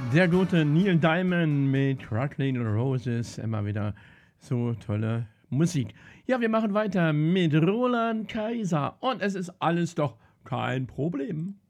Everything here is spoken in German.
Der gute Neil Diamond mit Rockland Roses, immer wieder so tolle Musik. Ja, wir machen weiter mit Roland Kaiser und es ist alles doch kein Problem.